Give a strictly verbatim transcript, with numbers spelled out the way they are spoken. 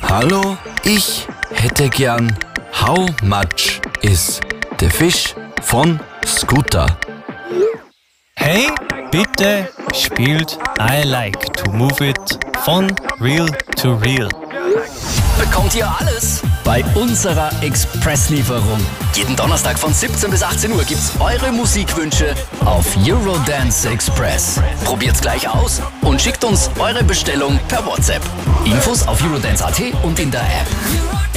Hallo, ich hätte gern How Much Is the Fish von Scooter. Hey, bitte spielt I Like to Move It von Real to Real. Bekommt ihr alles bei unserer Expresslieferung. Jeden Donnerstag von siebzehn bis achtzehn Uhr gibt's eure Musikwünsche auf Eurodance Express. Probiert's gleich aus und schickt uns eure Bestellung per WhatsApp. Infos auf eurodance punkt at und in der App.